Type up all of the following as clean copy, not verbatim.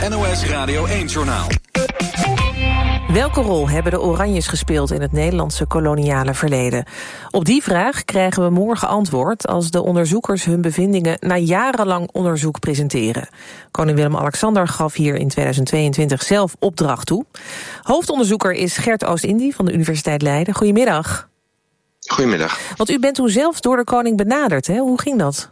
NOS Radio 1-journaal. Welke rol hebben de Oranjes gespeeld in het Nederlandse koloniale verleden? Op die vraag krijgen we morgen antwoord als de onderzoekers hun bevindingen na jarenlang onderzoek presenteren. Koning Willem-Alexander gaf hier in 2022 zelf opdracht toe. Hoofdonderzoeker is Gert Oost-Indie van de Universiteit Leiden. Goedemiddag. Goedemiddag. Want u bent toen zelf door de koning benaderd, hè? Hoe ging dat?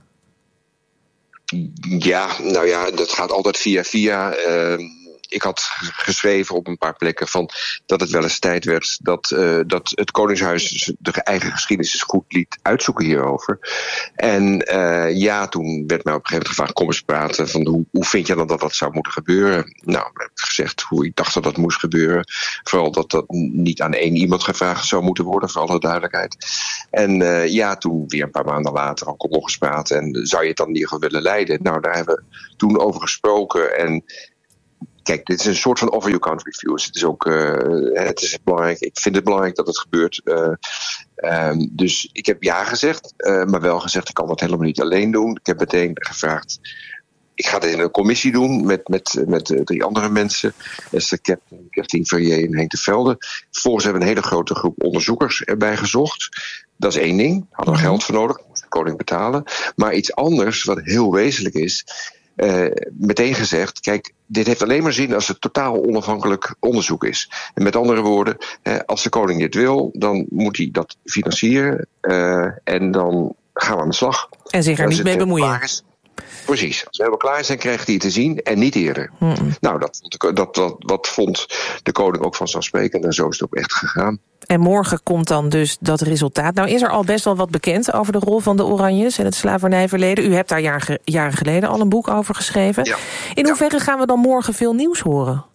Ja, nou ja, dat gaat altijd via. Ik had geschreven op een paar plekken van dat het wel eens tijd werd dat het Koningshuis de eigen geschiedenis eens goed liet uitzoeken hierover. En toen werd mij op een gegeven moment gevraagd, kom eens praten van hoe vind je dan dat dat zou moeten gebeuren? Nou, ik heb gezegd hoe ik dacht dat dat moest gebeuren. Vooral dat dat niet aan één iemand gevraagd zou moeten worden, voor alle duidelijkheid. En toen weer een paar maanden later al kon nog eens praten en zou je het dan in ieder geval willen leiden? Nou, daar hebben we toen over gesproken en kijk, dit is een soort van offer you can't refuse. Het is ook het is belangrijk. Ik vind het belangrijk dat het gebeurt. Dus ik heb ja gezegd, maar wel gezegd ik kan dat helemaal niet alleen doen. Ik heb meteen gevraagd, ik ga dit in een commissie doen met 3 andere mensen. Esther Kepten, Kertien Verrier en Henk de Velde. Vervolgens hebben we een hele grote groep onderzoekers erbij gezocht. Dat is één ding. Hadden we geld voor nodig, moest de koning betalen. Maar iets anders, wat heel wezenlijk is, meteen gezegd, kijk, dit heeft alleen maar zin als het totaal onafhankelijk onderzoek is. En met andere woorden, als de koning dit wil, dan moet hij dat financieren en dan gaan we aan de slag. En zich er niet mee bemoeien. Precies, als we helemaal klaar zijn, krijgt hij te zien en niet eerder. Nou, dat vond de koning ook vanzelfsprekend en zo is het ook echt gegaan. En morgen komt dan dus dat resultaat. Nou is er al best wel wat bekend over de rol van de Oranjes en het slavernijverleden. U hebt daar jaren geleden al een boek over geschreven. Ja. In hoeverre gaan we dan morgen veel nieuws horen?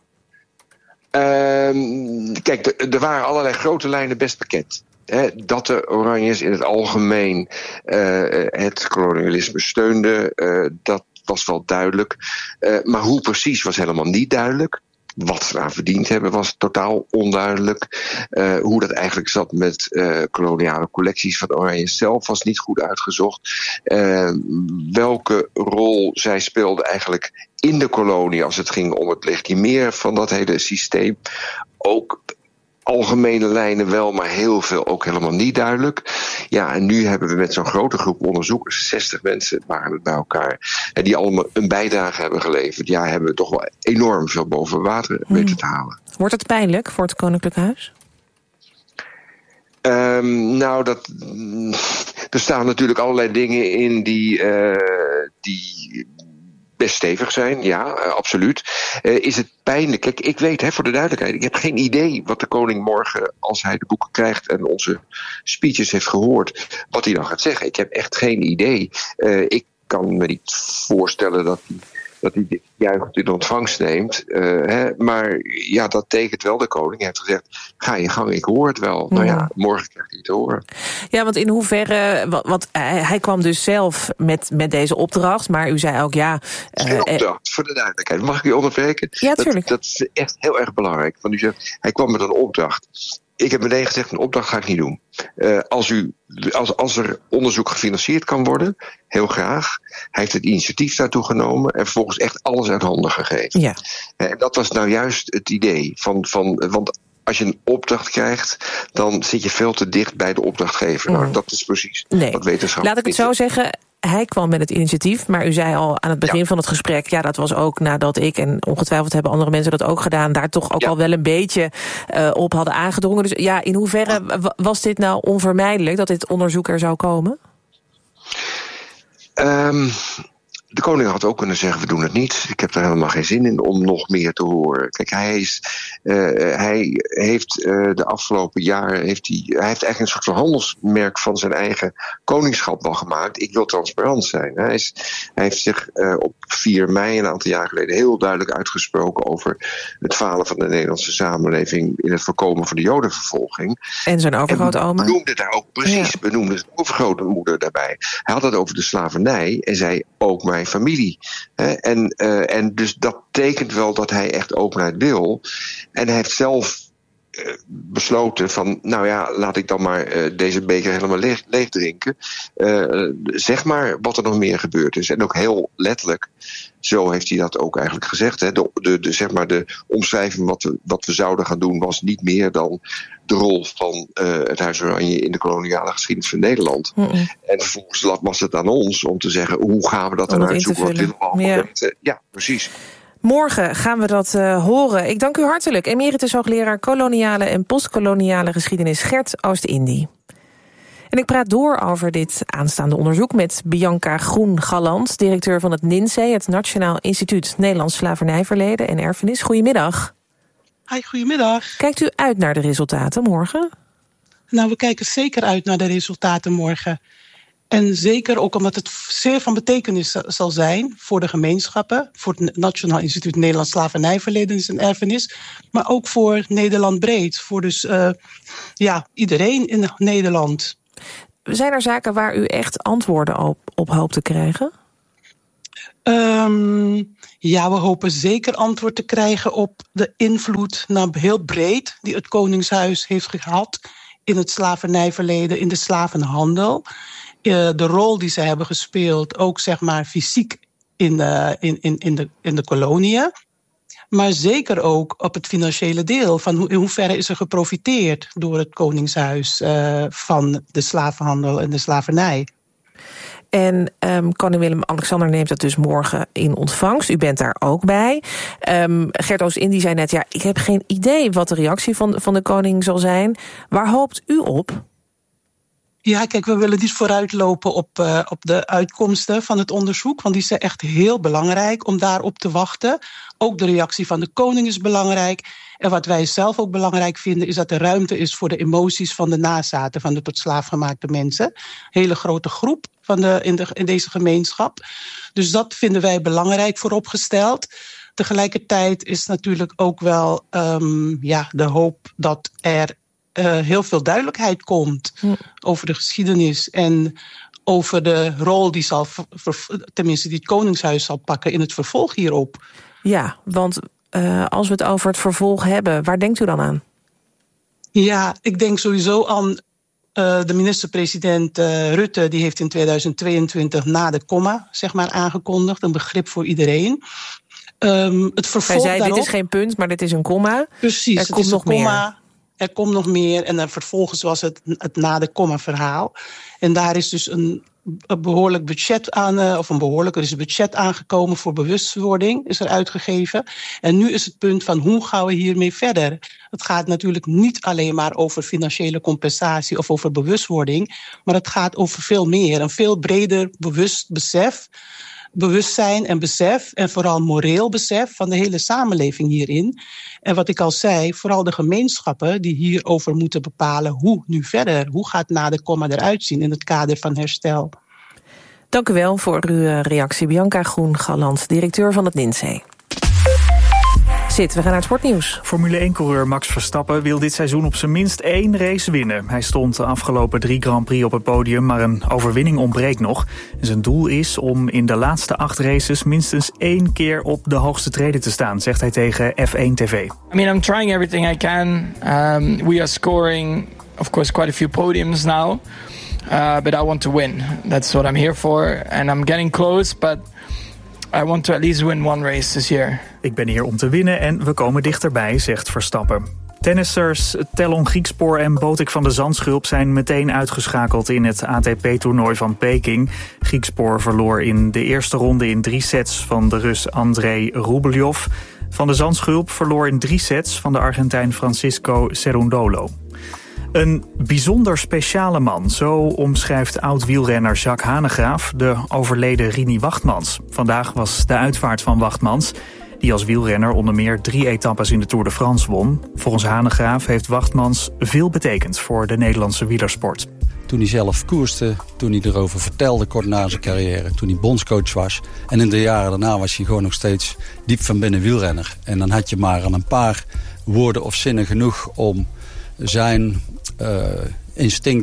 Kijk, er waren allerlei grote lijnen best bekend. Dat de Oranjes in het algemeen het kolonialisme steunden, dat was wel duidelijk. Maar hoe precies was helemaal niet duidelijk. Wat ze eraan verdiend hebben was totaal onduidelijk. Hoe dat eigenlijk zat met koloniale collecties van de Oranjes zelf was niet goed uitgezocht. Welke rol zij speelden eigenlijk in de kolonie als het ging om het legitimeren van dat hele systeem. Ook algemene lijnen wel, maar heel veel ook helemaal niet duidelijk. Ja, en nu hebben we met zo'n grote groep onderzoekers, 60 mensen waren het bij elkaar, en die allemaal een bijdrage hebben geleverd. Ja, hebben we toch wel enorm veel boven water weten te halen. Wordt het pijnlijk voor het Koninklijk Huis? Er staan natuurlijk allerlei dingen in die best stevig zijn, ja, absoluut. Is het pijnlijk? Kijk, ik weet, voor de duidelijkheid, ik heb geen idee wat de koning morgen, als hij de boeken krijgt en onze speeches heeft gehoord, wat hij dan gaat zeggen. Ik heb echt geen idee. Ik kan me niet voorstellen dat hij dit juichend in ontvangst neemt. Maar ja, dat tekent wel de koning. Hij heeft gezegd, ga je gang, ik hoor het wel. Nou ja, morgen krijgt hij het horen. Ja, want in hoeverre, want hij kwam dus zelf met deze opdracht, maar u zei ook ja. Geen opdracht, voor de duidelijkheid. Mag ik u onderbreken? Ja, tuurlijk. Dat is echt heel erg belangrijk. Want u zegt, hij kwam met een opdracht. Ik heb meteen gezegd, een opdracht ga ik niet doen. Als er onderzoek gefinancierd kan worden, heel graag. Hij heeft het initiatief daartoe genomen en vervolgens echt alles uit handen gegeven. Ja. En dat was nou juist het idee. Want als je een opdracht krijgt, dan zit je veel te dicht bij de opdrachtgever. Nou, dat is precies wat wetenschap is. Laat ik het zo zeggen. Hij kwam met het initiatief, maar u zei al aan het begin van het gesprek, ja, dat was ook nadat ik, en ongetwijfeld hebben andere mensen dat ook gedaan, daar toch ook al wel een beetje op hadden aangedrongen. Dus ja, in hoeverre was dit nou onvermijdelijk, dat dit onderzoek er zou komen? De koning had ook kunnen zeggen, we doen het niet. Ik heb er helemaal geen zin in om nog meer te horen. Kijk, hij heeft de afgelopen jaren, hij heeft eigenlijk een soort van handelsmerk van zijn eigen koningschap wel gemaakt. Ik wil transparant zijn. Hij heeft zich op 4 mei een aantal jaar geleden heel duidelijk uitgesproken over het falen van de Nederlandse samenleving in het voorkomen van de jodenvervolging. En zijn overgrootoma. Benoemde daar ook benoemde zijn overgrootmoeder daarbij. Hij had het over de slavernij en zei ook mijn familie. En dus dat tekent wel dat hij echt openheid wil. En hij heeft zelf besloten van, nou ja, laat ik dan maar deze beker helemaal leeg drinken. Zeg maar wat er nog meer gebeurd is. En ook heel letterlijk, zo heeft hij dat ook eigenlijk gezegd. Hè. De omschrijving wat we zouden gaan doen was niet meer dan de rol van het Huis Oranje in de koloniale geschiedenis van Nederland. Mm-hmm. En vervolgens was het aan ons om te zeggen, hoe gaan we dat dan uitzoeken? Ja, precies. Morgen gaan we dat horen. Ik dank u hartelijk, emeritus hoogleraar koloniale en postkoloniale geschiedenis Gert Oost-Indie. En ik praat door over dit aanstaande onderzoek met Bianca Groen-Galant, directeur van het NINSE, het Nationaal Instituut Nederlands Slavernijverleden en Erfenis. Goedemiddag. Hi, goedemiddag. Kijkt u uit naar de resultaten morgen? Nou, we kijken zeker uit naar de resultaten morgen. En zeker ook omdat het zeer van betekenis zal zijn voor de gemeenschappen, voor het Nationaal Instituut Nederlands Slavernijverleden en Erfenis, maar ook voor Nederland breed, voor dus iedereen in Nederland. Zijn er zaken waar u echt antwoorden op hoopt te krijgen? Ja, we hopen zeker antwoord te krijgen op de invloed heel breed die het Koningshuis heeft gehad in het slavernijverleden, in de slavenhandel. De rol die ze hebben gespeeld, ook zeg maar fysiek in de koloniën. Maar zeker ook op het financiële deel. Van in hoeverre is er geprofiteerd door het Koningshuis van de slavenhandel en de slavernij. En koning Willem-Alexander neemt dat dus morgen in ontvangst. U bent daar ook bij. Gert Oost-Indie zei net, ik heb geen idee wat de reactie van de koning zal zijn. Waar hoopt u op? Ja, kijk, we willen niet vooruitlopen op de uitkomsten van het onderzoek. Want die zijn echt heel belangrijk om daarop te wachten. Ook de reactie van de koning is belangrijk. En wat wij zelf ook belangrijk vinden, is dat er ruimte is voor de emoties van de nazaten, van de tot slaaf gemaakte mensen. Een hele grote groep in deze gemeenschap. Dus dat vinden wij belangrijk vooropgesteld. Tegelijkertijd is natuurlijk ook wel de hoop dat er heel veel duidelijkheid komt over de geschiedenis en over de rol die die het Koningshuis zal pakken in het vervolg hierop. Ja, want als we het over het vervolg hebben, waar denkt u dan aan? Ja, ik denk sowieso aan de minister-president Rutte. Die heeft in 2022 na de komma aangekondigd. Een begrip voor iedereen. Het vervolg Hij zei, daarop, dit is geen punt, maar dit is een komma. Precies, er komt nog meer. Er komt nog meer en dan vervolgens was het na de komma verhaal. En daar is dus een behoorlijk budget er is een budget aangekomen voor bewustwording, is er uitgegeven. En nu is het punt van hoe gaan we hiermee verder? Het gaat natuurlijk niet alleen maar over financiële compensatie of over bewustwording, maar het gaat over veel meer, een veel breder bewustzijn en besef en vooral moreel besef van de hele samenleving hierin. En wat ik al zei, vooral de gemeenschappen die hierover moeten bepalen hoe nu verder. Hoe gaat na de komma eruit zien in het kader van herstel? Dank u wel voor uw reactie. Bianca Groen-Galant, directeur van het NINSE. We gaan naar het sportnieuws. Formule 1-coureur Max Verstappen wil dit seizoen op zijn minst 1 race winnen. Hij stond de afgelopen 3 Grand Prix op het podium, maar een overwinning ontbreekt nog. Zijn doel is om in de laatste 8 races minstens 1 keer op de hoogste trede te staan, zegt hij tegen F1 TV. I'm trying everything I can. We are scoring, of course, quite a few podiums now. But I want to win. That's what I'm here for. And I'm getting close, but I want to at least win 1 race this year. Ik ben hier om te winnen en we komen dichterbij, zegt Verstappen. Tennissers Telon Griekspoor en Botik van de Zandschulp zijn meteen uitgeschakeld in het ATP-toernooi van Peking. Griekspoor verloor in de eerste ronde in 3 sets van de Rus Andrei Rublev. Van de Zandschulp verloor in 3 sets van de Argentijn Francisco Cerundolo. Een bijzonder speciale man, zo omschrijft oud-wielrenner Jacques Hanegraaf de overleden Rini Wachtmans. Vandaag was de uitvaart van Wachtmans, die als wielrenner onder meer 3 etappes in de Tour de France won. Volgens Hanegraaf heeft Wachtmans veel betekend voor de Nederlandse wielersport. Toen hij zelf koerste, toen hij erover vertelde kort na zijn carrière, toen hij bondscoach was. En in de jaren daarna was hij gewoon nog steeds diep van binnen wielrenner. En dan had je maar aan een paar woorden of zinnen genoeg om zijn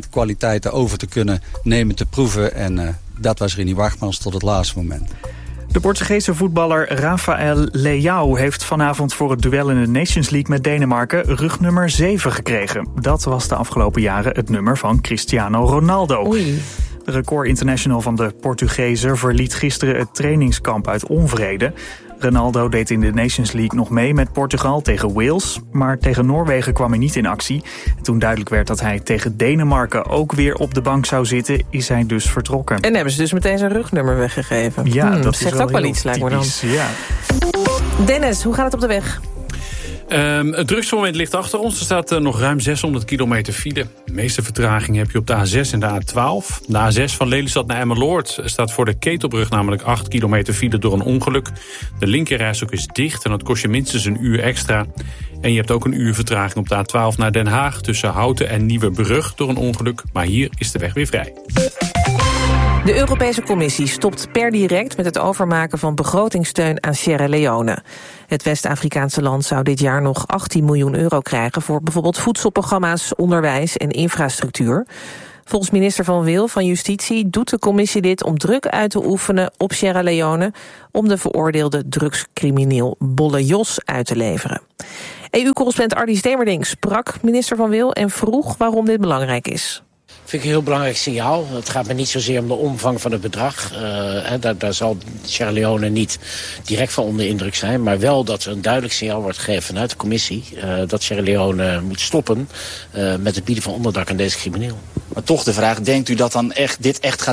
instinctkwaliteiten over te kunnen nemen, te proeven. En dat was Rini Wachtmans tot het laatste moment. De Portugese voetballer Rafael Leão heeft vanavond voor het duel in de Nations League met Denemarken rugnummer 7 gekregen. Dat was de afgelopen jaren het nummer van Cristiano Ronaldo. Oei. De record international van de Portugezen verliet gisteren het trainingskamp uit onvrede. Ronaldo deed in de Nations League nog mee met Portugal tegen Wales, maar tegen Noorwegen kwam hij niet in actie. En toen duidelijk werd dat hij tegen Denemarken ook weer op de bank zou zitten, is hij dus vertrokken. En hebben ze dus meteen zijn rugnummer weggegeven. Ja, dat zegt is ook wel iets, lijkt me dan. Ja. Dennis, hoe gaat het op de weg? Het drukste moment ligt achter ons. Er staat nog ruim 600 kilometer file. De meeste vertraging heb je op de A6 en de A12. De A6 van Lelystad naar Emmeloord staat voor de Ketelbrug namelijk 8 kilometer file door een ongeluk. De linkerrijstrook is dicht en dat kost je minstens een uur extra. En je hebt ook een uur vertraging op de A12 naar Den Haag tussen Houten en Nieuwebrug door een ongeluk. Maar hier is de weg weer vrij. De Europese Commissie stopt per direct met het overmaken van begrotingssteun aan Sierra Leone. Het West-Afrikaanse land zou dit jaar nog 18 miljoen euro krijgen voor bijvoorbeeld voedselprogramma's, onderwijs en infrastructuur. Volgens minister Van Wil van Justitie doet de commissie dit om druk uit te oefenen op Sierra Leone om de veroordeelde drugscrimineel Bolle Jos uit te leveren. EU-correspondent Ardie Stemerding sprak minister Van Wil en vroeg waarom dit belangrijk is. Vind ik een heel belangrijk signaal. Het gaat me niet zozeer om de omvang van het bedrag. Daar zal Sierra Leone niet direct van onder indruk zijn. Maar wel dat er een duidelijk signaal wordt gegeven vanuit de commissie. Dat Sierra Leone moet stoppen met het bieden van onderdak aan deze crimineel. Maar toch de vraag, denkt u dat dan dit echt gaat